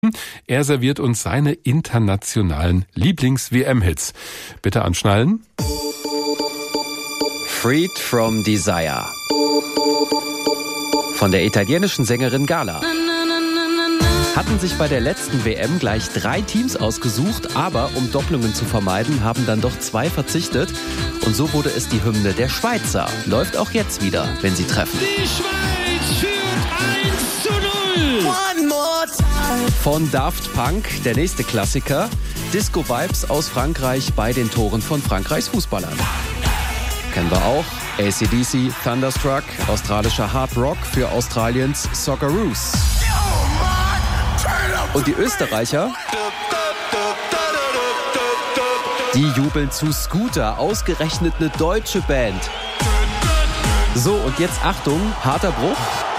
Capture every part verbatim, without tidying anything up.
Er serviert uns seine internationalen Lieblings-W M-Hits. Bitte anschnallen. Freed from Desire von der italienischen Sängerin Gala. Hatten sich bei der letzten W M gleich drei Teams ausgesucht, aber um Doppelungen zu vermeiden, haben dann doch zwei verzichtet. Und so wurde es die Hymne der Schweizer. Läuft auch jetzt wieder, wenn sie treffen. Die Schweiz führt eins zu null. One more time. Von Daft Punk, der nächste Klassiker. Disco-Vibes aus Frankreich bei den Toren von Frankreichs Fußballern. Kennen wir auch. A C D C, Thunderstruck, australischer Hard Rock für Australiens Socceroos. Und die Österreicher, die jubeln zu Scooter, ausgerechnet eine deutsche Band. So, und jetzt Achtung, harter Bruch.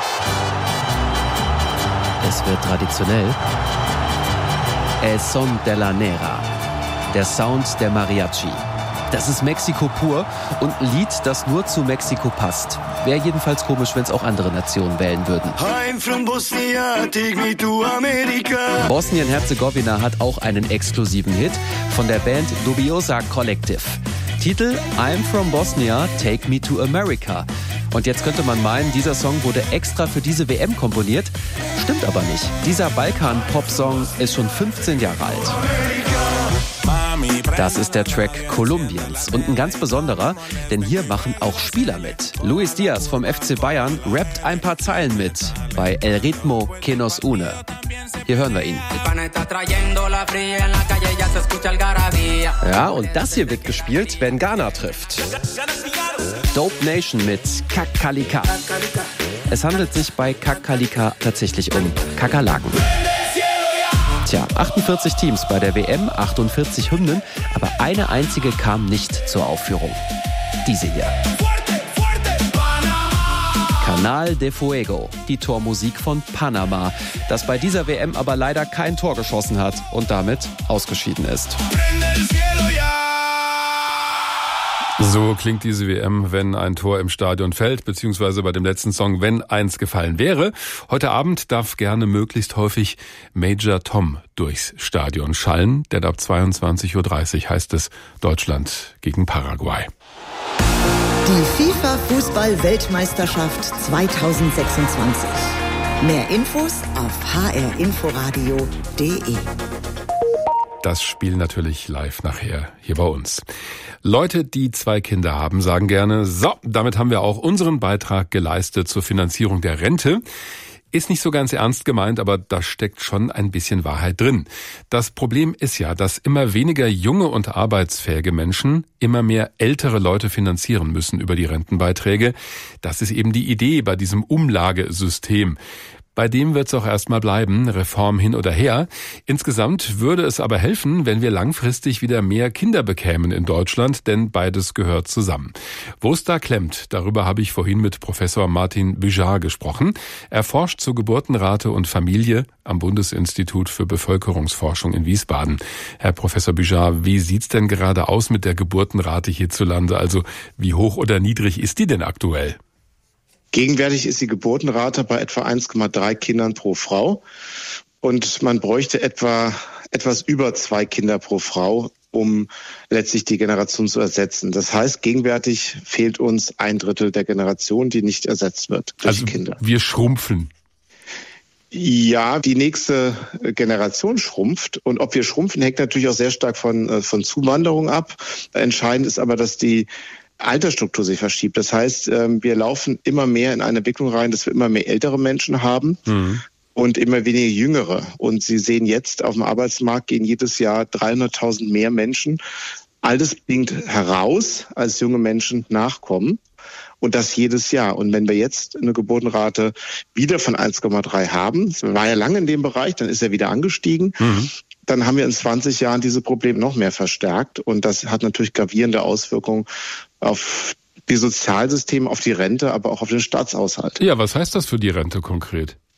Es wird traditionell. El Son de la Nera, der Sound der Mariachi. Das ist Mexiko pur und ein Lied, das nur zu Mexiko passt. Wäre jedenfalls komisch, wenn es auch andere Nationen wählen würden. I'm from Bosnia, take me to America. Bosnien-Herzegowina hat auch einen exklusiven Hit von der Band Dubiosa Collective. Titel I'm from Bosnia, take me to America. Und jetzt könnte man meinen, dieser Song wurde extra für diese W M komponiert. Stimmt aber nicht. Dieser Balkan-Pop-Song ist schon fünfzehn Jahre alt. Das ist der Track Kolumbiens und ein ganz besonderer, denn hier machen auch Spieler mit. Luis Diaz vom F C Bayern rappt ein paar Zeilen mit bei El Ritmo que nos une. Hier hören wir ihn. Ja, und das hier wird gespielt, wenn Ghana trifft. Dope Nation mit Kakalika. Es handelt sich bei Kakalika tatsächlich um Kakerlaken. Tja, achtundvierzig Teams bei der W M, achtundvierzig Hymnen, aber eine einzige kam nicht zur Aufführung. Diese hier. Canal de Fuego, die Tormusik von Panama, das bei dieser W M aber leider kein Tor geschossen hat und damit ausgeschieden ist. So klingt diese W M, wenn ein Tor im Stadion fällt, beziehungsweise bei dem letzten Song, wenn eins gefallen wäre. Heute Abend darf gerne möglichst häufig Major Tom durchs Stadion schallen, denn ab zweiundzwanzig Uhr dreißig heißt es Deutschland gegen Paraguay. Die FIFA-Fußball-Weltmeisterschaft zweitausendsechsundzwanzig. Mehr Infos auf h r inforadio punkt d e. Das Spiel natürlich live nachher hier bei uns. Leute, die zwei Kinder haben, sagen gerne, so, damit haben wir auch unseren Beitrag geleistet zur Finanzierung der Rente. Ist nicht so ganz ernst gemeint, aber da steckt schon ein bisschen Wahrheit drin. Das Problem ist ja, dass immer weniger junge und arbeitsfähige Menschen immer mehr ältere Leute finanzieren müssen über die Rentenbeiträge. Das ist eben die Idee bei diesem Umlagesystem. Bei dem wird es auch erstmal bleiben, Reform hin oder her. Insgesamt würde es aber helfen, wenn wir langfristig wieder mehr Kinder bekämen in Deutschland, denn beides gehört zusammen. Wo es da klemmt, darüber habe ich vorhin mit Professor Martin Büjar gesprochen. Er forscht zur Geburtenrate und Familie am Bundesinstitut für Bevölkerungsforschung in Wiesbaden. Herr Professor Büjar, wie sieht's denn gerade aus mit der Geburtenrate hierzulande? Also wie hoch oder niedrig ist die denn aktuell? Gegenwärtig ist die Geburtenrate bei etwa eins Komma drei Kindern pro Frau und man bräuchte etwa etwas über zwei Kinder pro Frau, um letztlich die Generation zu ersetzen. Das heißt, gegenwärtig fehlt uns ein Drittel der Generation, die nicht ersetzt wird durch also Kinder. Wir schrumpfen. Ja, die nächste Generation schrumpft und ob wir schrumpfen, hängt natürlich auch sehr stark von, von Zuwanderung ab. Entscheidend ist aber, dass die Altersstruktur sich verschiebt. Das heißt, wir laufen immer mehr in eine Entwicklung rein, dass wir immer mehr ältere Menschen haben mhm. und immer weniger jüngere. Und Sie sehen jetzt, auf dem Arbeitsmarkt gehen jedes Jahr dreihunderttausend mehr Menschen. All das bringt heraus, als junge Menschen nachkommen. Und das jedes Jahr. Und wenn wir jetzt eine Geburtenrate wieder von eins Komma drei haben, das war ja lange in dem Bereich, dann ist er wieder angestiegen, mhm. dann haben wir in zwanzig Jahren diese Probleme noch mehr verstärkt. Und das hat natürlich gravierende Auswirkungen auf die Sozialsysteme, auf die Rente, aber auch auf den Staatshaushalt. Ja, was heißt das für die Rente konkret?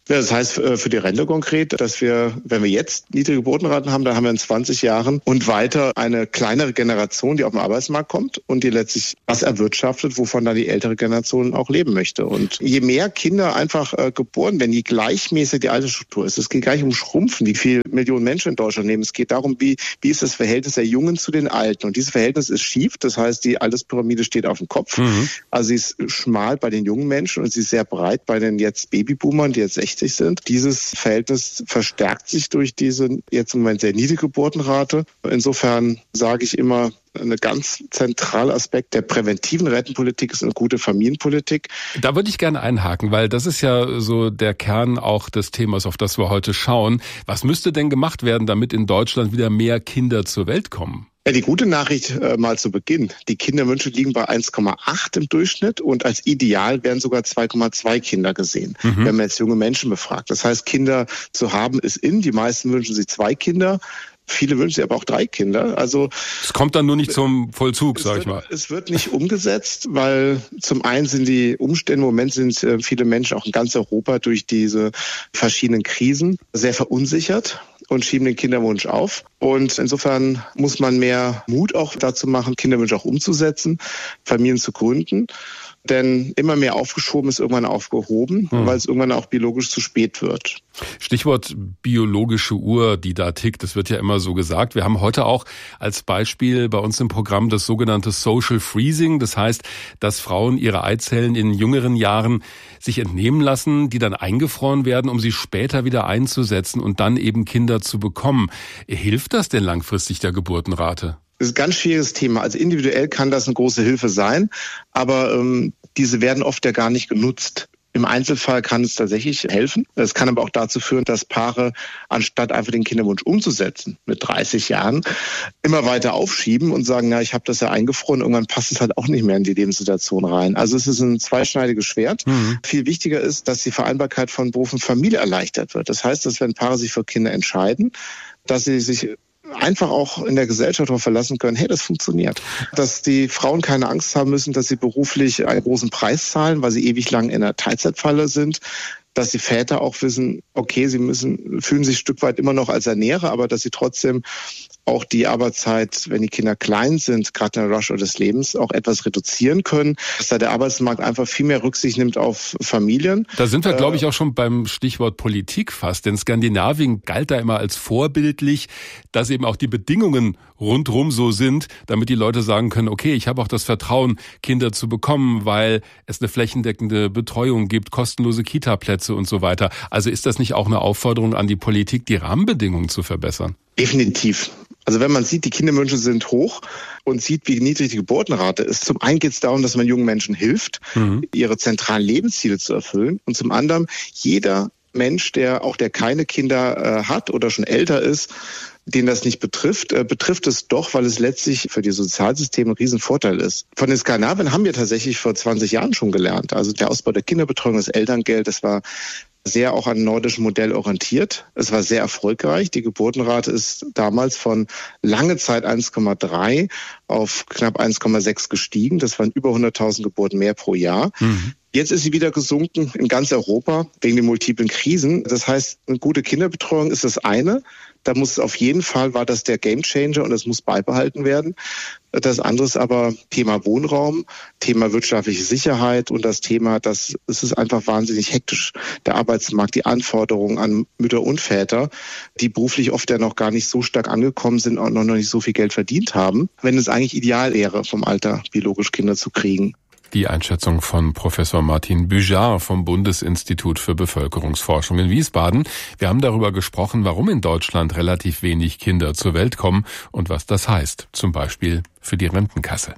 Ja, das heißt für die Rente konkret, dass wir, wenn wir jetzt niedrige Geburtenraten haben, dann haben wir in zwanzig Jahren und weiter eine kleinere Generation, die auf den Arbeitsmarkt kommt und die letztlich was erwirtschaftet, wovon dann die ältere Generation auch leben möchte. Und je mehr Kinder einfach äh, geboren werden, je gleichmäßiger die Altersstruktur ist. Es geht gar nicht um Schrumpfen, wie viele Millionen Menschen in Deutschland leben. Es geht darum, wie, wie ist das Verhältnis der Jungen zu den Alten. Und dieses Verhältnis ist schief. Das heißt, die Alterspyramide steht auf dem Kopf. Mhm. Also sie ist schmal bei den jungen Menschen und sie ist sehr breit bei den jetzt Babyboomern, die jetzt sechzig sind. Dieses Verhältnis verstärkt sich durch diese jetzt im Moment sehr niedrige Geburtenrate. Insofern sage ich immer, ein ganz zentraler Aspekt der präventiven Rentenpolitik ist eine gute Familienpolitik. Da würde ich gerne einhaken, weil das ist ja so der Kern auch des Themas, auf das wir heute schauen. Was müsste denn gemacht werden, damit in Deutschland wieder mehr Kinder zur Welt kommen? Ja, die gute Nachricht äh, mal zu Beginn. Die Kinderwünsche liegen bei eins Komma acht im Durchschnitt und als ideal werden sogar zwei Komma zwei Kinder gesehen, mhm. wenn man jetzt junge Menschen befragt. Das heißt, Kinder zu haben ist in. Die meisten wünschen sich zwei Kinder. Viele wünschen sich aber auch drei Kinder. Also es kommt dann nur nicht zum Vollzug, sag ich mal. Es wird nicht umgesetzt, weil zum einen sind die Umstände, im Moment sind viele Menschen auch in ganz Europa durch diese verschiedenen Krisen sehr verunsichert und schieben den Kinderwunsch auf. Und insofern muss man mehr Mut auch dazu machen, Kinderwünsche auch umzusetzen, Familien zu gründen. Denn immer mehr aufgeschoben ist irgendwann aufgehoben, hm. weil es irgendwann auch biologisch zu spät wird. Stichwort biologische Uhr, die da tickt, das wird ja immer so gesagt. Wir haben heute auch als Beispiel bei uns im Programm das sogenannte Social Freezing. Das heißt, dass Frauen ihre Eizellen in jüngeren Jahren sich entnehmen lassen, die dann eingefroren werden, um sie später wieder einzusetzen und dann eben Kinder zu bekommen. Hilft das denn langfristig der Geburtenrate? Das ist ein ganz schwieriges Thema. Also individuell kann das eine große Hilfe sein, aber ähm, diese werden oft ja gar nicht genutzt. Im Einzelfall kann es tatsächlich helfen. Es kann aber auch dazu führen, dass Paare, anstatt einfach den Kinderwunsch umzusetzen mit dreißig Jahren, immer weiter aufschieben und sagen, na, ich habe das ja eingefroren, irgendwann passt es halt auch nicht mehr in die Lebenssituation rein. Also es ist ein zweischneidiges Schwert. Mhm. Viel wichtiger ist, dass die Vereinbarkeit von Beruf und Familie erleichtert wird. Das heißt, dass wenn Paare sich für Kinder entscheiden, dass sie sich einfach auch in der Gesellschaft darauf verlassen können, hey, das funktioniert. Dass die Frauen keine Angst haben müssen, dass sie beruflich einen großen Preis zahlen, weil sie ewig lang in einer Teilzeitfalle sind. Dass die Väter auch wissen, okay, sie müssen, fühlen sich ein Stück weit immer noch als Ernährer, aber dass sie trotzdem auch die Arbeitszeit, wenn die Kinder klein sind, gerade in der Rush des Lebens, auch etwas reduzieren können, dass da der Arbeitsmarkt einfach viel mehr Rücksicht nimmt auf Familien. Da sind wir, glaube ich, auch schon beim Stichwort Politik fast, denn Skandinavien galt da immer als vorbildlich, dass eben auch die Bedingungen rundrum so sind, damit die Leute sagen können, okay, ich habe auch das Vertrauen, Kinder zu bekommen, weil es eine flächendeckende Betreuung gibt, kostenlose Kita-Plätze und so weiter. Also ist das nicht auch eine Aufforderung an die Politik, die Rahmenbedingungen zu verbessern? Definitiv. Also wenn man sieht, die Kinderwünsche sind hoch und sieht, wie niedrig die Geburtenrate ist. Zum einen geht es darum, dass man jungen Menschen hilft, mhm. ihre zentralen Lebensziele zu erfüllen. Und zum anderen, jeder Mensch, der auch der keine Kinder äh, hat oder schon älter ist, den das nicht betrifft, äh, betrifft es doch, weil es letztlich für die Sozialsysteme ein Riesenvorteil ist. Von den Skandinaviern haben wir tatsächlich vor zwanzig Jahren schon gelernt. Also der Ausbau der Kinderbetreuung, das Elterngeld, das war sehr auch an dem nordischen Modell orientiert. Es war sehr erfolgreich. Die Geburtenrate ist damals von lange Zeit eins Komma drei auf knapp eins Komma sechs gestiegen. Das waren über hunderttausend Geburten mehr pro Jahr. Mhm. Jetzt ist sie wieder gesunken in ganz Europa wegen den multiplen Krisen. Das heißt, eine gute Kinderbetreuung ist das eine. Da muss auf jeden Fall, war das der Gamechanger und das muss beibehalten werden. Das andere ist aber Thema Wohnraum, Thema wirtschaftliche Sicherheit und das Thema, dass es ist einfach wahnsinnig hektisch. Der Arbeitsmarkt, die Anforderungen an Mütter und Väter, die beruflich oft ja noch gar nicht so stark angekommen sind und noch nicht so viel Geld verdient haben, wenn es eigentlich ideal wäre, vom Alter biologisch Kinder zu kriegen. Die Einschätzung von Professor Martin Büjar vom Bundesinstitut für Bevölkerungsforschung in Wiesbaden. Wir haben darüber gesprochen, warum in Deutschland relativ wenig Kinder zur Welt kommen und was das heißt, zum Beispiel für die Rentenkasse.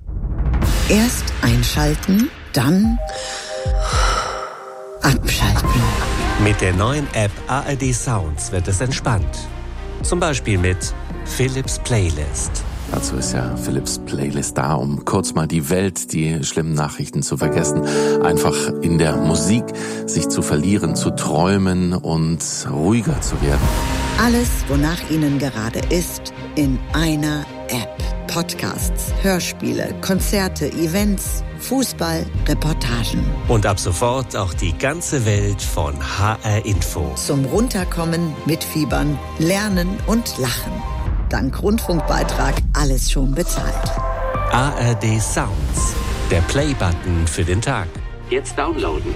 Erst einschalten, dann abschalten. Mit der neuen App A R D Sounds wird es entspannt. Zum Beispiel mit Philips Playlist. Dazu ist ja Philips Playlist da, um kurz mal die Welt, die schlimmen Nachrichten zu vergessen, einfach in der Musik sich zu verlieren, zu träumen und ruhiger zu werden. Alles, wonach Ihnen gerade ist, in einer App. Podcasts, Hörspiele, Konzerte, Events, Fußball, Reportagen. Und ab sofort auch die ganze Welt von H R Info. Zum Runterkommen, Mitfiebern, Lernen und Lachen. Dank Rundfunkbeitrag alles schon bezahlt. A R D Sounds, der Play-Button für den Tag. Jetzt downloaden.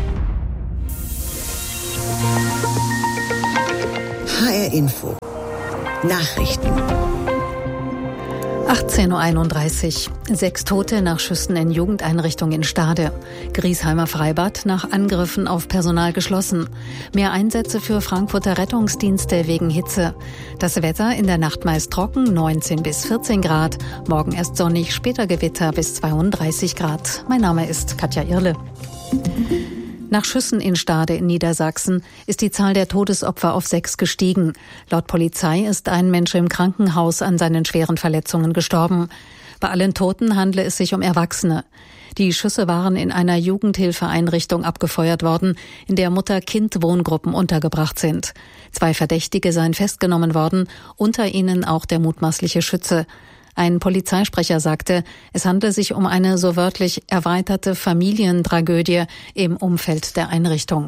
H R Info. Nachrichten. achtzehn Uhr einunddreißig. Sechs Tote nach Schüssen in Jugendeinrichtungen in Stade. Griesheimer Freibad nach Angriffen auf Personal geschlossen. Mehr Einsätze für Frankfurter Rettungsdienste wegen Hitze. Das Wetter in der Nacht meist trocken, neunzehn bis vierzehn Grad. Morgen erst sonnig, später Gewitter bis zweiunddreißig Grad. Mein Name ist Katja Irle. Nach Schüssen in Stade in Niedersachsen ist die Zahl der Todesopfer auf sechs gestiegen. Laut Polizei ist ein Mensch im Krankenhaus an seinen schweren Verletzungen gestorben. Bei allen Toten handle es sich um Erwachsene. Die Schüsse waren in einer Jugendhilfeeinrichtung abgefeuert worden, in der Mutter-Kind-Wohngruppen untergebracht sind. Zwei Verdächtige seien festgenommen worden, unter ihnen auch der mutmaßliche Schütze. Ein Polizeisprecher sagte, es handle sich um eine so wörtlich erweiterte Familientragödie im Umfeld der Einrichtung.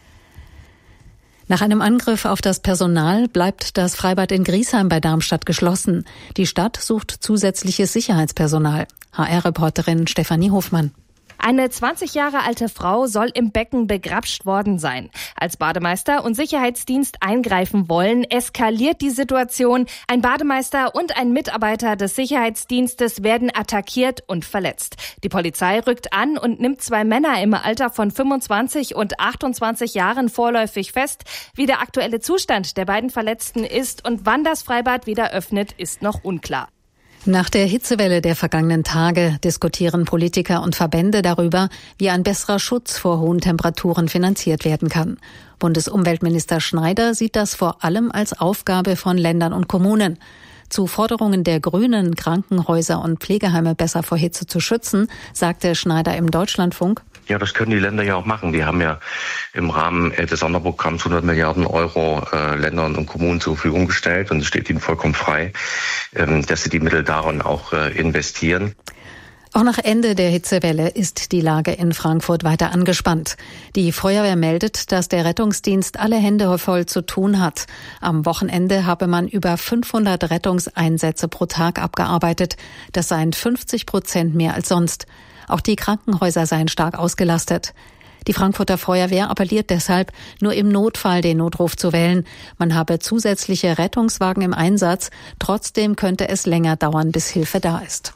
Nach einem Angriff auf das Personal bleibt das Freibad in Griesheim bei Darmstadt geschlossen. Die Stadt sucht zusätzliches Sicherheitspersonal. H R-Reporterin Stefanie Hofmann. Eine zwanzig Jahre alte Frau soll im Becken begrapscht worden sein. Als Bademeister und Sicherheitsdienst eingreifen wollen, eskaliert die Situation. Ein Bademeister und ein Mitarbeiter des Sicherheitsdienstes werden attackiert und verletzt. Die Polizei rückt an und nimmt zwei Männer im Alter von fünfundzwanzig und achtundzwanzig Jahren vorläufig fest. Wie der aktuelle Zustand der beiden Verletzten ist und wann das Freibad wieder öffnet, ist noch unklar. Nach der Hitzewelle der vergangenen Tage diskutieren Politiker und Verbände darüber, wie ein besserer Schutz vor hohen Temperaturen finanziert werden kann. Bundesumweltminister Schneider sieht das vor allem als Aufgabe von Ländern und Kommunen. Zu Forderungen der Grünen, Krankenhäuser und Pflegeheime besser vor Hitze zu schützen, sagte Schneider im Deutschlandfunk. Ja, das können die Länder ja auch machen. Die haben ja im Rahmen des Sonderprogramms hundert Milliarden Euro äh, Ländern und Kommunen zur Verfügung gestellt. Und es steht ihnen vollkommen frei, ähm, dass sie die Mittel darin auch äh, investieren. Auch nach Ende der Hitzewelle ist die Lage in Frankfurt weiter angespannt. Die Feuerwehr meldet, dass der Rettungsdienst alle Hände voll zu tun hat. Am Wochenende habe man über fünfhundert Rettungseinsätze pro Tag abgearbeitet. Das seien fünfzig Prozent mehr als sonst. Auch die Krankenhäuser seien stark ausgelastet. Die Frankfurter Feuerwehr appelliert deshalb, nur im Notfall den Notruf zu wählen. Man habe zusätzliche Rettungswagen im Einsatz. Trotzdem könnte es länger dauern, bis Hilfe da ist.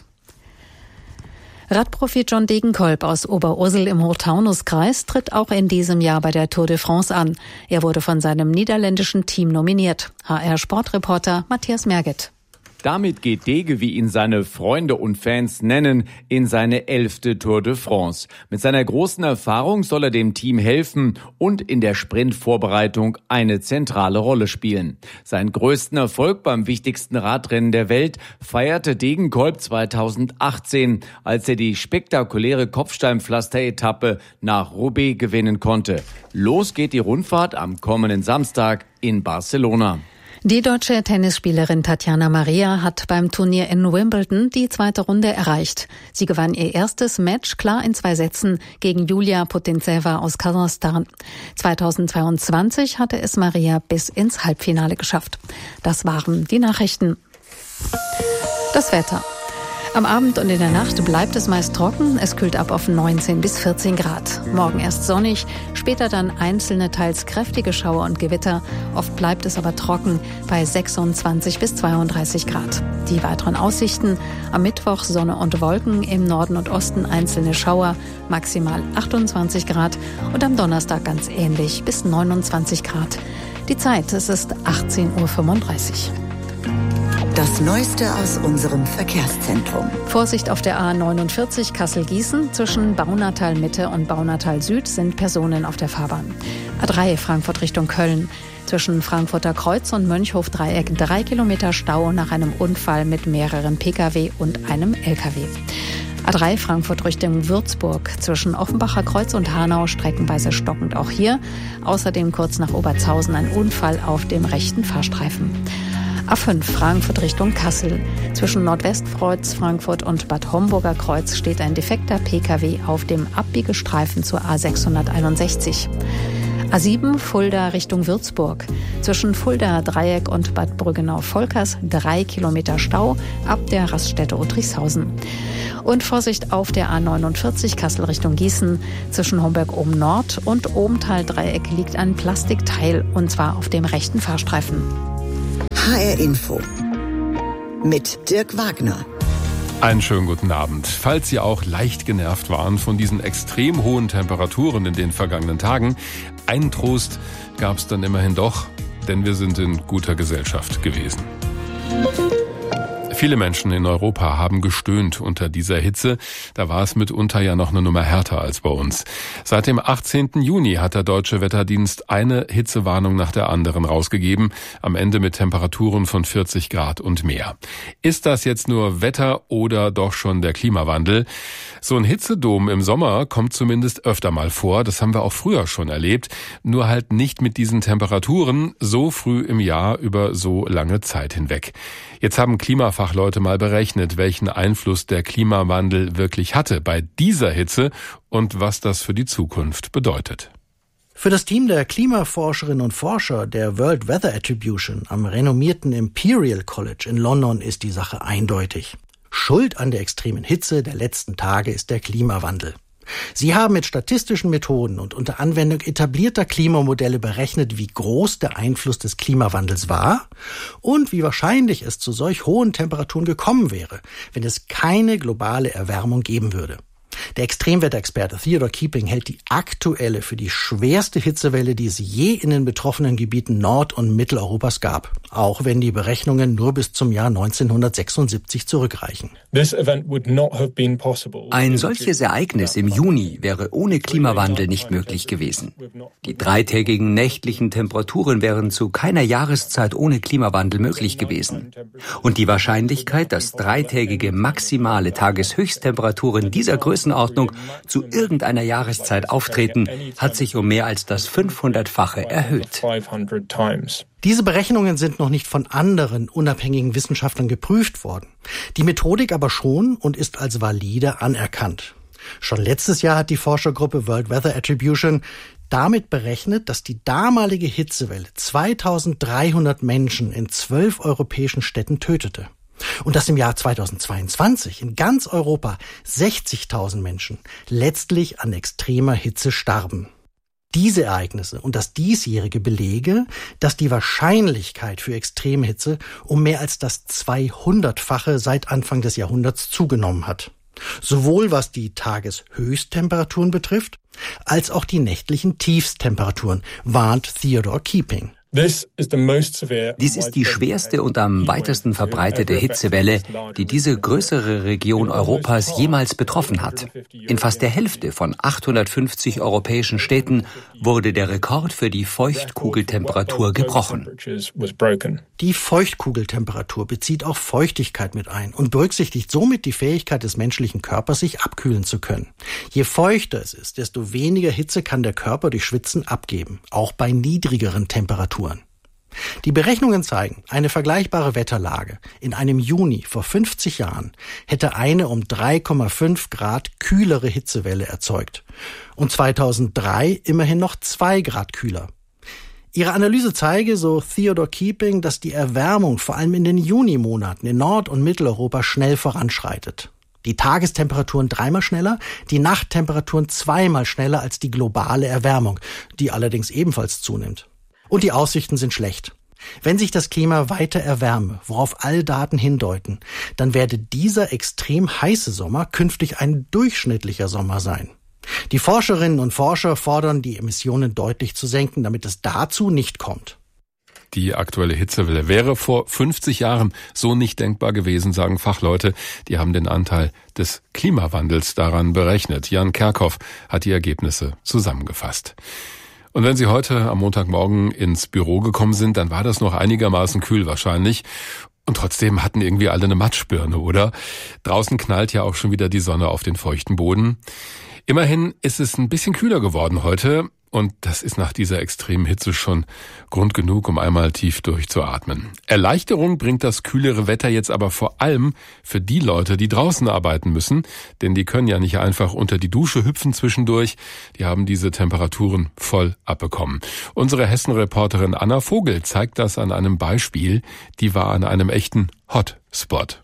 Radprofi John Degenkolb aus Oberursel im Hochtaunuskreis tritt auch in diesem Jahr bei der Tour de France an. Er wurde von seinem niederländischen Team nominiert. H R-Sportreporter Matthias Merget. Damit geht Dege, wie ihn seine Freunde und Fans nennen, in seine elfte Tour de France. Mit seiner großen Erfahrung soll er dem Team helfen und in der Sprintvorbereitung eine zentrale Rolle spielen. Seinen größten Erfolg beim wichtigsten Radrennen der Welt feierte Degenkolb zweitausendachtzehn, als er die spektakuläre Kopfsteinpflaster-Etappe nach Roubaix gewinnen konnte. Los geht die Rundfahrt am kommenden Samstag in Barcelona. Die deutsche Tennisspielerin Tatjana Maria hat beim Turnier in Wimbledon die zweite Runde erreicht. Sie gewann ihr erstes Match klar in zwei Sätzen gegen Julia Putintseva aus Kasachstan. zweitausendzweiundzwanzig hatte es Maria bis ins Halbfinale geschafft. Das waren die Nachrichten. Das Wetter. Am Abend und in der Nacht bleibt es meist trocken. Es kühlt ab auf neunzehn bis vierzehn Grad. Morgen erst sonnig, später dann einzelne teils kräftige Schauer und Gewitter. Oft bleibt es aber trocken bei sechsundzwanzig bis zweiunddreißig Grad. Die weiteren Aussichten: am Mittwoch Sonne und Wolken, im Norden und Osten einzelne Schauer, maximal achtundzwanzig Grad. Und am Donnerstag ganz ähnlich bis neunundzwanzig Grad. Die Zeit, es ist achtzehn Uhr fünfunddreißig. Das Neueste aus unserem Verkehrszentrum. Vorsicht auf der A neunundvierzig Kassel-Gießen. Zwischen Baunatal Mitte und Baunatal Süd sind Personen auf der Fahrbahn. A drei Frankfurt Richtung Köln. Zwischen Frankfurter Kreuz und Mönchhof-Dreieck drei Kilometer Stau nach einem Unfall mit mehreren Pkw und einem L K W. A drei Frankfurt Richtung Würzburg. Zwischen Offenbacher Kreuz und Hanau streckenweise stockend auch hier. Außerdem kurz nach Obertshausen ein Unfall auf dem rechten Fahrstreifen. A fünf Frankfurt Richtung Kassel. Zwischen Nordwestkreuz Frankfurt und Bad Homburger Kreuz steht ein defekter P K W auf dem Abbiegestreifen zur A sechshunderteinundsechzig. A sieben Fulda Richtung Würzburg. Zwischen Fulda Dreieck und Bad Brüggenau-Volkers drei Kilometer Stau ab der Raststätte Uttrichshausen. Und Vorsicht auf der A neunundvierzig Kassel Richtung Gießen. Zwischen Homberg-Ohm Nord und Ohmtal-Dreieck liegt ein Plastikteil, und zwar auf dem rechten Fahrstreifen. H R Info mit Dirk Wagner. Einen schönen guten Abend. Falls Sie auch leicht genervt waren von diesen extrem hohen Temperaturen in den vergangenen Tagen, einen Trost gab es dann immerhin doch, denn wir sind in guter Gesellschaft gewesen. Viele Menschen in Europa haben gestöhnt unter dieser Hitze. Da war es mitunter ja noch eine Nummer härter als bei uns. Seit dem achtzehnten Juni hat der Deutsche Wetterdienst eine Hitzewarnung nach der anderen rausgegeben. Am Ende mit Temperaturen von vierzig Grad und mehr. Ist das jetzt nur Wetter oder doch schon der Klimawandel? So ein Hitzedom im Sommer kommt zumindest öfter mal vor. Das haben wir auch früher schon erlebt. Nur halt nicht mit diesen Temperaturen so früh im Jahr über so lange Zeit hinweg. Jetzt haben Klimafachleute mal berechnet, welchen Einfluss der Klimawandel wirklich hatte bei dieser Hitze und was das für die Zukunft bedeutet. Für das Team der Klimaforscherinnen und Forscher der World Weather Attribution am renommierten Imperial College in London ist die Sache eindeutig. Schuld an der extremen Hitze der letzten Tage ist der Klimawandel. Sie haben mit statistischen Methoden und unter Anwendung etablierter Klimamodelle berechnet, wie groß der Einfluss des Klimawandels war und wie wahrscheinlich es zu solch hohen Temperaturen gekommen wäre, wenn es keine globale Erwärmung geben würde. Der Extremwetterexperte Theodore Keeping hält die aktuelle für die schwerste Hitzewelle, die es je in den betroffenen Gebieten Nord- und Mitteleuropas gab, auch wenn die Berechnungen nur bis zum Jahr neunzehnhundertsechsundsiebzig zurückreichen. Ein solches Ereignis im Juni wäre ohne Klimawandel nicht möglich gewesen. Die dreitägigen nächtlichen Temperaturen wären zu keiner Jahreszeit ohne Klimawandel möglich gewesen. Und die Wahrscheinlichkeit, dass dreitägige maximale Tageshöchsttemperaturen dieser Größenordnung zu irgendeiner Jahreszeit auftreten, hat sich um mehr als das fünfhundertfache erhöht. Diese Berechnungen sind noch nicht von anderen unabhängigen Wissenschaftlern geprüft worden. Die Methodik aber schon und ist als valide anerkannt. Schon letztes Jahr hat die Forschergruppe World Weather Attribution damit berechnet, dass die damalige Hitzewelle zweitausenddreihundert Menschen in zwölf europäischen Städten tötete. Und dass im Jahr zweitausendzweiundzwanzig in ganz Europa sechzigtausend Menschen letztlich an extremer Hitze starben. Diese Ereignisse und das diesjährige belege, dass die Wahrscheinlichkeit für extreme Hitze um mehr als das zweihundertfache seit Anfang des Jahrhunderts zugenommen hat. Sowohl was die Tageshöchsttemperaturen betrifft, als auch die nächtlichen Tiefsttemperaturen, warnt Theodore Keeping. Dies ist die schwerste und am weitesten verbreitete Hitzewelle, die diese größere Region Europas jemals betroffen hat. In fast der Hälfte von achthundertfünfzig europäischen Städten wurde der Rekord für die Feuchtkugeltemperatur gebrochen. Die Feuchtkugeltemperatur bezieht auch Feuchtigkeit mit ein und berücksichtigt somit die Fähigkeit des menschlichen Körpers, sich abkühlen zu können. Je feuchter es ist, desto weniger Hitze kann der Körper durch Schwitzen abgeben, auch bei niedrigeren Temperaturen. Die Berechnungen zeigen, eine vergleichbare Wetterlage in einem Juni vor fünfzig Jahren hätte eine um drei Komma fünf Grad kühlere Hitzewelle erzeugt und zweitausenddrei immerhin noch zwei Grad kühler. Ihre Analyse zeige, so Theodore Keeping, dass die Erwärmung vor allem in den Junimonaten in Nord- und Mitteleuropa schnell voranschreitet. Die Tagestemperaturen dreimal schneller, die Nachttemperaturen zweimal schneller als die globale Erwärmung, die allerdings ebenfalls zunimmt. Und die Aussichten sind schlecht. Wenn sich das Klima weiter erwärme, worauf alle Daten hindeuten, dann werde dieser extrem heiße Sommer künftig ein durchschnittlicher Sommer sein. Die Forscherinnen und Forscher fordern, die Emissionen deutlich zu senken, damit es dazu nicht kommt. Die aktuelle Hitzewelle wäre vor fünfzig Jahren so nicht denkbar gewesen, sagen Fachleute. Die haben den Anteil des Klimawandels daran berechnet. Jan Kerkhoff hat die Ergebnisse zusammengefasst. Und wenn Sie heute am Montagmorgen ins Büro gekommen sind, dann war das noch einigermaßen kühl wahrscheinlich. Und trotzdem hatten irgendwie alle eine Matschbirne, oder? Draußen knallt ja auch schon wieder die Sonne auf den feuchten Boden. Immerhin ist es ein bisschen kühler geworden heute. Und das ist nach dieser extremen Hitze schon Grund genug, um einmal tief durchzuatmen. Erleichterung bringt das kühlere Wetter jetzt aber vor allem für die Leute, die draußen arbeiten müssen. Denn die können ja nicht einfach unter die Dusche hüpfen zwischendurch. Die haben diese Temperaturen voll abbekommen. Unsere Hessen-Reporterin Anna Vogel zeigt das an einem Beispiel. Die war an einem echten Hotspot.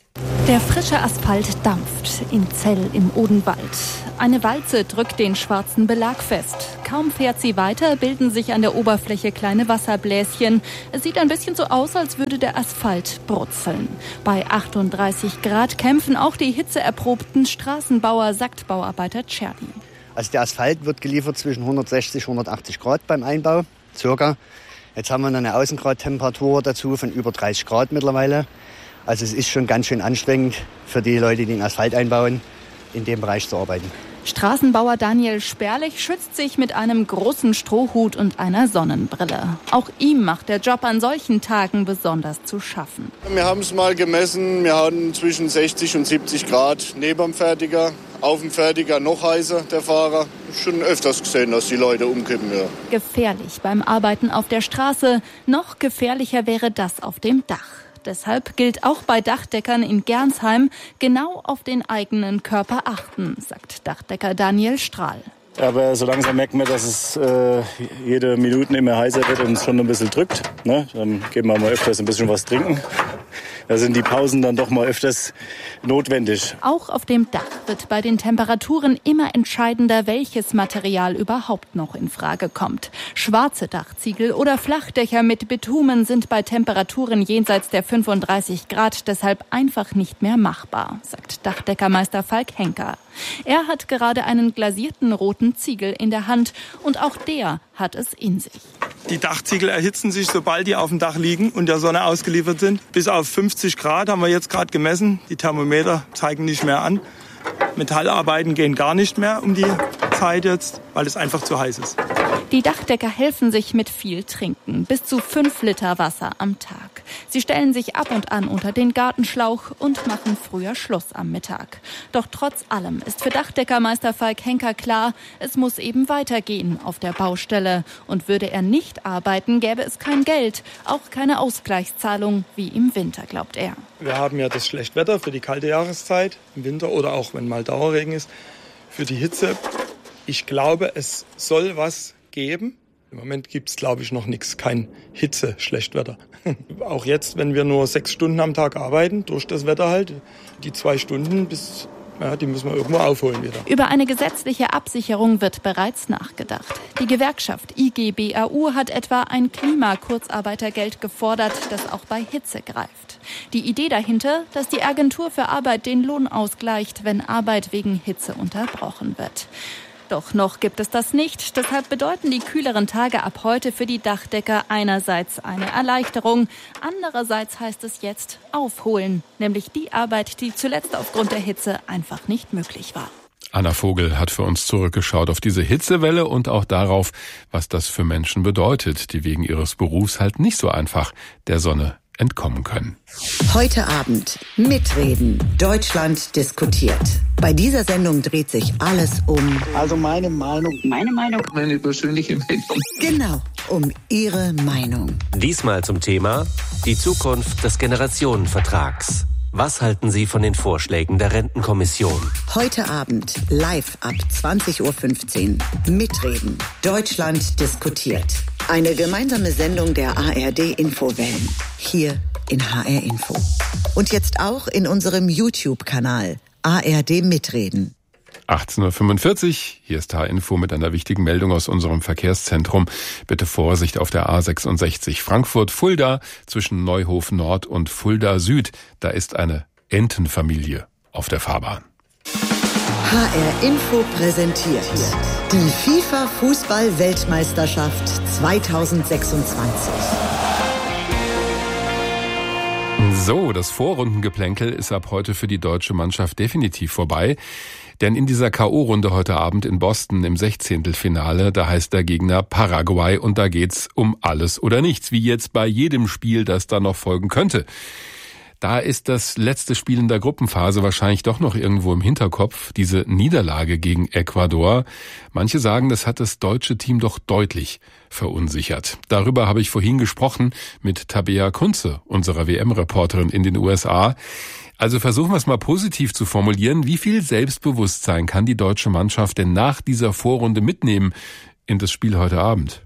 Der frische Asphalt dampft in Zell im Odenwald. Eine Walze drückt den schwarzen Belag fest. Kaum fährt sie weiter, bilden sich an der Oberfläche kleine Wasserbläschen. Es sieht ein bisschen so aus, als würde der Asphalt brutzeln. Bei achtunddreißig Grad kämpfen auch die hitzeerprobten Straßenbauer, sagt Bauarbeiter Czerny. Also der Asphalt wird geliefert zwischen hundertsechzig und hundertachtzig Grad beim Einbau, circa. Jetzt haben wir noch eine Außengradtemperatur dazu von über dreißig Grad mittlerweile. Also es ist schon ganz schön anstrengend für die Leute, die den Asphalt einbauen, in dem Bereich zu arbeiten. Straßenbauer Daniel Sperlich schützt sich mit einem großen Strohhut und einer Sonnenbrille. Auch ihm macht der Job an solchen Tagen besonders zu schaffen. Wir haben es mal gemessen, wir hatten zwischen sechzig und siebzig Grad neben dem Fertiger, auf dem Fertiger noch heißer, der Fahrer. Schon öfters gesehen, dass die Leute umkippen. Ja. Gefährlich beim Arbeiten auf der Straße, noch gefährlicher wäre das auf dem Dach. Deshalb gilt auch bei Dachdeckern in Gernsheim genau auf den eigenen Körper achten, sagt Dachdecker Daniel Strahl. Aber so langsam merkt man, dass es äh, jede Minute immer heißer wird und es schon ein bisschen drückt. Ne? Dann geben wir mal öfters ein bisschen was trinken. Da sind die Pausen dann doch mal öfters notwendig. Auch auf dem Dach wird bei den Temperaturen immer entscheidender, welches Material überhaupt noch in Frage kommt. Schwarze Dachziegel oder Flachdächer mit Bitumen sind bei Temperaturen jenseits der fünfunddreißig Grad deshalb einfach nicht mehr machbar, sagt Dachdeckermeister Falk Henker. Er hat gerade einen glasierten roten Ziegel in der Hand und auch der hat es in sich. Die Dachziegel erhitzen sich, sobald die auf dem Dach liegen und der Sonne ausgeliefert sind. Bis auf fünfzig Grad haben wir jetzt gerade gemessen. Die Thermometer zeigen nicht mehr an. Metallarbeiten gehen gar nicht mehr um die Zeit jetzt, weil es einfach zu heiß ist. Die Dachdecker helfen sich mit viel Trinken, bis zu fünf Liter Wasser am Tag. Sie stellen sich ab und an unter den Gartenschlauch und machen früher Schluss am Mittag. Doch trotz allem ist für Dachdeckermeister Falk Henker klar, es muss eben weitergehen auf der Baustelle. Und würde er nicht arbeiten, gäbe es kein Geld, auch keine Ausgleichszahlung wie im Winter, glaubt er. Wir haben ja das Schlechtwetter für die kalte Jahreszeit im Winter oder auch wenn mal Dauerregen ist, für die Hitze. Ich glaube, es soll was geben. Im Moment gibt es, glaube ich, noch nichts, kein Hitze-Schlechtwetter. Auch jetzt, wenn wir nur sechs Stunden am Tag arbeiten, durch das Wetter halt, die zwei Stunden, bis, ja, die müssen wir irgendwo aufholen wieder. Über eine gesetzliche Absicherung wird bereits nachgedacht. Die Gewerkschaft I G B A U hat etwa ein Klima-Kurzarbeitergeld gefordert, das auch bei Hitze greift. Die Idee dahinter, dass die Agentur für Arbeit den Lohn ausgleicht, wenn Arbeit wegen Hitze unterbrochen wird. Doch noch gibt es das nicht. Deshalb bedeuten die kühleren Tage ab heute für die Dachdecker einerseits eine Erleichterung. Andererseits heißt es jetzt aufholen. Nämlich die Arbeit, die zuletzt aufgrund der Hitze einfach nicht möglich war. Anna Vogel hat für uns zurückgeschaut auf diese Hitzewelle und auch darauf, was das für Menschen bedeutet, die wegen ihres Berufs halt nicht so einfach der Sonne entkommen können. Heute Abend mitreden. Deutschland diskutiert. Bei dieser Sendung dreht sich alles um... Also meine Meinung. Meine Meinung. Meine persönliche Meinung. Genau, um Ihre Meinung. Diesmal zum Thema die Zukunft des Generationenvertrags. Was halten Sie von den Vorschlägen der Rentenkommission? Heute Abend live ab zwanzig Uhr fünfzehn. Mitreden. Deutschland diskutiert. Eine gemeinsame Sendung der A R D-Infowellen. Hier in H R Info. Und jetzt auch in unserem YouTube-Kanal A R D Mitreden. achtzehn Uhr fünfundvierzig, hier ist H R-Info mit einer wichtigen Meldung aus unserem Verkehrszentrum. Bitte Vorsicht auf der A sechsundsechzig Frankfurt-Fulda zwischen Neuhof Nord und Fulda Süd. Da ist eine Entenfamilie auf der Fahrbahn. H R-Info präsentiert die FIFA-Fußball-Weltmeisterschaft zweitausendsechsundzwanzig. So, das Vorrundengeplänkel ist ab heute für die deutsche Mannschaft definitiv vorbei. Denn in dieser K O-Runde heute Abend in Boston im Sechzehntelfinale, da heißt der Gegner Paraguay und da geht's um alles oder nichts, wie jetzt bei jedem Spiel, das da noch folgen könnte. Da ist das letzte Spiel in der Gruppenphase wahrscheinlich doch noch irgendwo im Hinterkopf, diese Niederlage gegen Ecuador. Manche sagen, das hat das deutsche Team doch deutlich verunsichert. Darüber habe ich vorhin gesprochen mit Tabea Kunze, unserer W M-Reporterin in den U S A. Also versuchen wir es mal positiv zu formulieren. Wie viel Selbstbewusstsein kann die deutsche Mannschaft denn nach dieser Vorrunde mitnehmen in das Spiel heute Abend?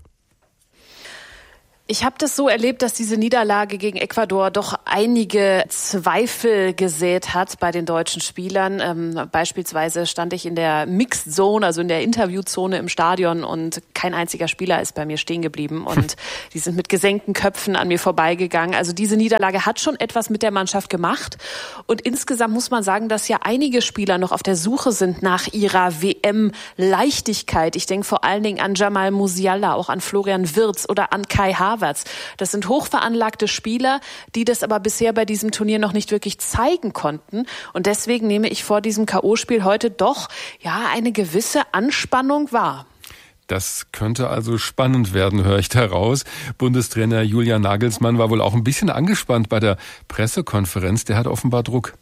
Ich habe das so erlebt, dass diese Niederlage gegen Ecuador doch einige Zweifel gesät hat bei den deutschen Spielern. Ähm, beispielsweise stand ich in der Mixed Zone, also in der Interviewzone im Stadion, und kein einziger Spieler ist bei mir stehen geblieben und die sind mit gesenkten Köpfen an mir vorbeigegangen. Also diese Niederlage hat schon etwas mit der Mannschaft gemacht und insgesamt muss man sagen, dass ja einige Spieler noch auf der Suche sind nach ihrer W M-Leichtigkeit. Ich denke vor allen Dingen an Jamal Musiala, auch an Florian Wirtz oder an Kai Havertz. Das sind hochveranlagte Spieler, die das aber bisher bei diesem Turnier noch nicht wirklich zeigen konnten. Und deswegen nehme ich vor diesem K O-Spiel heute doch ja eine gewisse Anspannung wahr. Das könnte also spannend werden, höre ich daraus. Bundestrainer Julian Nagelsmann war wohl auch ein bisschen angespannt bei der Pressekonferenz. Der hat offenbar Druck.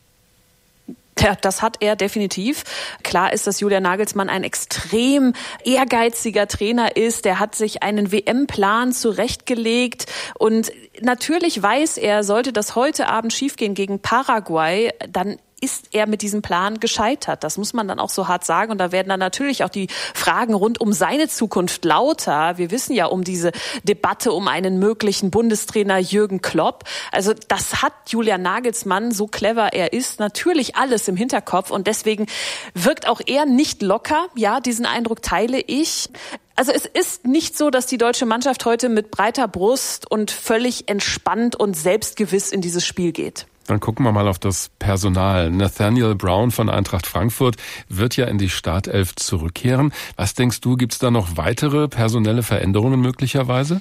Ja, das hat er definitiv. Klar ist, dass Julian Nagelsmann ein extrem ehrgeiziger Trainer ist. Der hat sich einen W M-Plan zurechtgelegt und natürlich weiß er, sollte das heute Abend schiefgehen gegen Paraguay, dann ist er mit diesem Plan gescheitert. Das muss man dann auch so hart sagen. Und da werden dann natürlich auch die Fragen rund um seine Zukunft lauter. Wir wissen ja um diese Debatte um einen möglichen Bundestrainer Jürgen Klopp. Also das hat Julian Nagelsmann, so clever er ist, natürlich alles im Hinterkopf. Und deswegen wirkt auch er nicht locker. Ja, diesen Eindruck teile ich. Also es ist nicht so, dass die deutsche Mannschaft heute mit breiter Brust und völlig entspannt und selbstgewiss in dieses Spiel geht. Dann gucken wir mal auf das Personal. Nathaniel Brown von Eintracht Frankfurt wird ja in die Startelf zurückkehren. Was denkst du, gibt es da noch weitere personelle Veränderungen möglicherweise?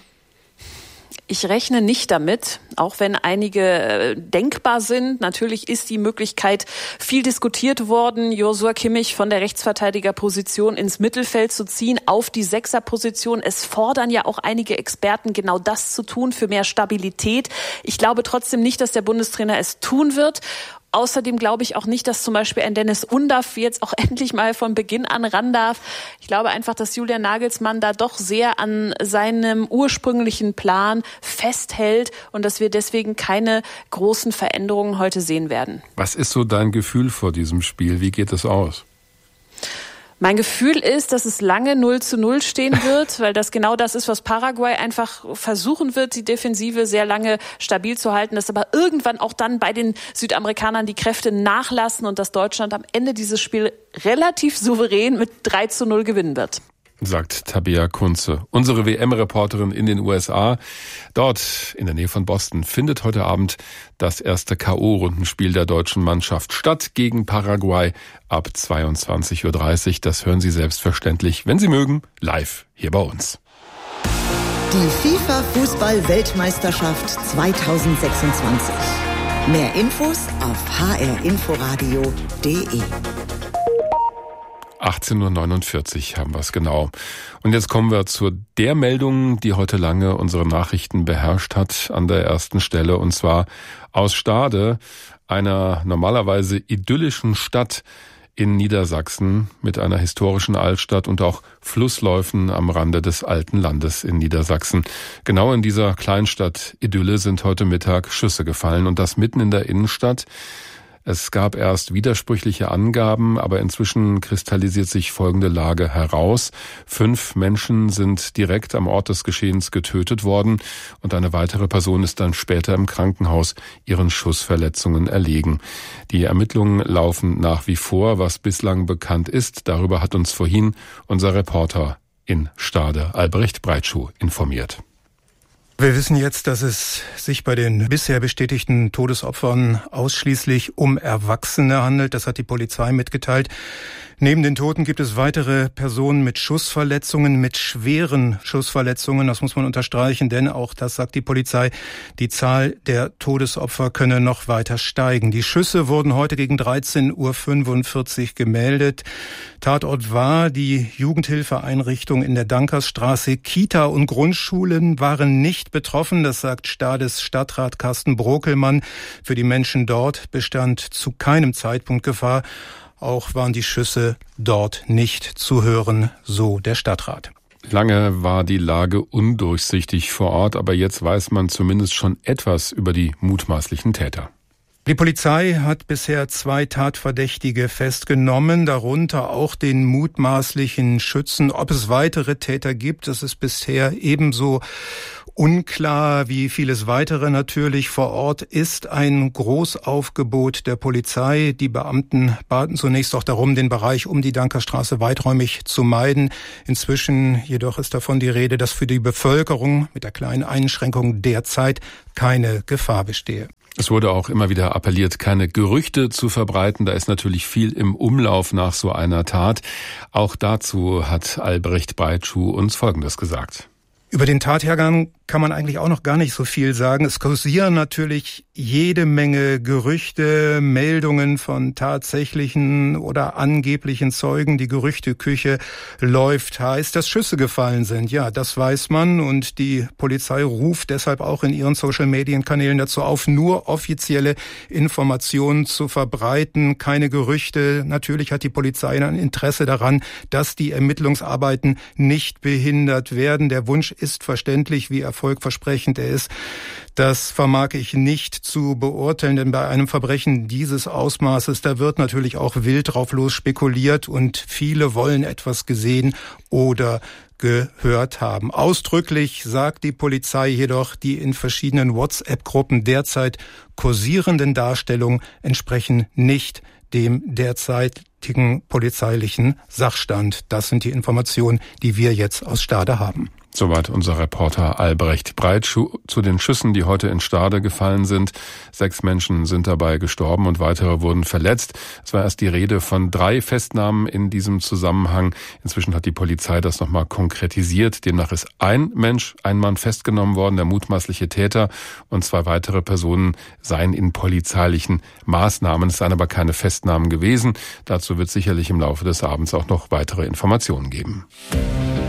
Ich rechne nicht damit, auch wenn einige denkbar sind. Natürlich ist die Möglichkeit viel diskutiert worden, Joshua Kimmich von der Rechtsverteidigerposition ins Mittelfeld zu ziehen, auf die Sechserposition. Es fordern ja auch einige Experten, genau das zu tun, für mehr Stabilität. Ich glaube trotzdem nicht, dass der Bundestrainer es tun wird. Außerdem glaube ich auch nicht, dass zum Beispiel ein Dennis Undaff jetzt auch endlich mal von Beginn an ran darf. Ich glaube einfach, dass Julian Nagelsmann da doch sehr an seinem ursprünglichen Plan festhält und dass wir deswegen keine großen Veränderungen heute sehen werden. Was ist so dein Gefühl vor diesem Spiel? Wie geht es aus? Mein Gefühl ist, dass es lange null zu null stehen wird, weil das genau das ist, was Paraguay einfach versuchen wird, die Defensive sehr lange stabil zu halten, dass aber irgendwann auch dann bei den Südamerikanern die Kräfte nachlassen und dass Deutschland am Ende dieses Spiel relativ souverän mit drei zu null gewinnen wird. Sagt Tabea Kunze, unsere W M-Reporterin in den U S A. Dort, in der Nähe von Boston, findet heute Abend das erste K O-Rundenspiel der deutschen Mannschaft statt gegen Paraguay ab zweiundzwanzig Uhr dreißig. Das hören Sie selbstverständlich, wenn Sie mögen, live hier bei uns. Die FIFA-Fußball-Weltmeisterschaft zweitausendsechsundzwanzig. Mehr Infos auf h r inforadio punkt d e. achtzehn Uhr neunundvierzig haben wir es genau. Und jetzt kommen wir zu der Meldung, die heute lange unsere Nachrichten beherrscht hat, an der ersten Stelle, und zwar aus Stade, einer normalerweise idyllischen Stadt in Niedersachsen mit einer historischen Altstadt und auch Flussläufen am Rande des alten Landes in Niedersachsen. Genau in dieser Kleinstadt Idylle sind heute Mittag Schüsse gefallen und das mitten in der Innenstadt. Es gab erst widersprüchliche Angaben, aber inzwischen kristallisiert sich folgende Lage heraus. Fünf Menschen sind direkt am Ort des Geschehens getötet worden und eine weitere Person ist dann später im Krankenhaus ihren Schussverletzungen erlegen. Die Ermittlungen laufen nach wie vor, was bislang bekannt ist. Darüber hat uns vorhin unser Reporter in Stade, Albrecht Breitschuh, informiert. Wir wissen jetzt, dass es sich bei den bisher bestätigten Todesopfern ausschließlich um Erwachsene handelt. Das hat die Polizei mitgeteilt. Neben den Toten gibt es weitere Personen mit Schussverletzungen, mit schweren Schussverletzungen. Das muss man unterstreichen, denn auch das sagt die Polizei, die Zahl der Todesopfer könne noch weiter steigen. Die Schüsse wurden heute gegen dreizehn Uhr fünfundvierzig gemeldet. Tatort war die Jugendhilfeeinrichtung in der Dankersstraße. Kita und Grundschulen waren nicht nicht betroffen, das sagt Stades Stadtrat Carsten Brokelmann. Für die Menschen dort bestand zu keinem Zeitpunkt Gefahr. Auch waren die Schüsse dort nicht zu hören, so der Stadtrat. Lange war die Lage undurchsichtig vor Ort, aber jetzt weiß man zumindest schon etwas über die mutmaßlichen Täter. Die Polizei hat bisher zwei Tatverdächtige festgenommen, darunter auch den mutmaßlichen Schützen. Ob es weitere Täter gibt, das ist bisher ebenso unklar wie vieles weitere natürlich. Vor Ort ist ein Großaufgebot der Polizei. Die Beamten baten zunächst auch darum, den Bereich um die Dankerstraße weiträumig zu meiden. Inzwischen jedoch ist davon die Rede, dass für die Bevölkerung mit der kleinen Einschränkung derzeit keine Gefahr bestehe. Es wurde auch immer wieder appelliert, keine Gerüchte zu verbreiten. Da ist natürlich viel im Umlauf nach so einer Tat. Auch dazu hat Albrecht Breitschuh uns Folgendes gesagt. Über den Tathergang kann man eigentlich auch noch gar nicht so viel sagen. Es kursieren natürlich jede Menge Gerüchte, Meldungen von tatsächlichen oder angeblichen Zeugen. Die Gerüchteküche läuft heiß, dass Schüsse gefallen sind. Ja, das weiß man, und die Polizei ruft deshalb auch in ihren Social-Medien-Kanälen dazu auf, nur offizielle Informationen zu verbreiten, keine Gerüchte. Natürlich hat die Polizei ein Interesse daran, dass die Ermittlungsarbeiten nicht behindert werden. Der Wunsch ist verständlich, wie erfolgversprechend er ist. Das vermag ich nicht zu beurteilen, denn bei einem Verbrechen dieses Ausmaßes, da wird natürlich auch wild drauf los spekuliert, und viele wollen etwas gesehen oder gehört haben. Ausdrücklich sagt die Polizei jedoch, die in verschiedenen WhatsApp-Gruppen derzeit kursierenden Darstellungen entsprechen nicht dem derzeitigen polizeilichen Sachstand. Das sind die Informationen, die wir jetzt aus Stade haben. Soweit unser Reporter Albrecht Breitschuh zu den Schüssen, die heute in Stade gefallen sind. Sechs Menschen sind dabei gestorben und weitere wurden verletzt. Es war erst die Rede von drei Festnahmen in diesem Zusammenhang. Inzwischen hat die Polizei das nochmal konkretisiert. Demnach ist ein Mensch, ein Mann festgenommen worden, der mutmaßliche Täter, und zwei weitere Personen seien in polizeilichen Maßnahmen. Es seien aber keine Festnahmen gewesen. Dazu wird sicherlich im Laufe des Abends auch noch weitere Informationen geben.